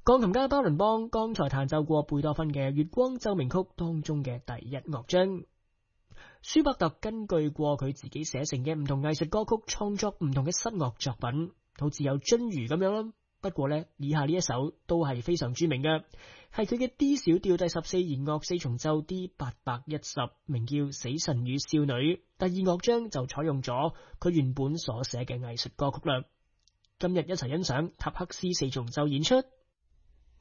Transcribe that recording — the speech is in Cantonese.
鋼琴家巴倫邦剛才彈奏過貝多芬嘅《月光奏鳴曲》當中嘅第一樂章。舒伯特根據過佢自己寫成嘅唔同藝術歌曲創作唔同嘅室樂作品，好似有鱒魚咁樣啦。不過呢，以下呢一首都係非常著名嘅，係佢嘅 D 小調第14弦樂四重奏 D810，名叫《死神與少女》。第二樂章就採用咗佢原本所寫嘅藝術歌曲啦。今日一齊欣賞塔克斯四重奏演出。